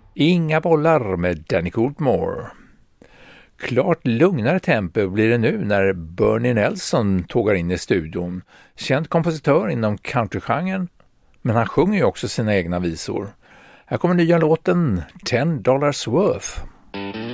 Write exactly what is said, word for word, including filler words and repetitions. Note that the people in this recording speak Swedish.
Inga bollar med Danny Goldmore. Klart lugnare tempo blir det nu när Bernie Nelson tågar in i studion. Känd kompositör inom countrygenren, men han sjunger ju också sina egna visor. Här kommer nya låten ten dollars worth.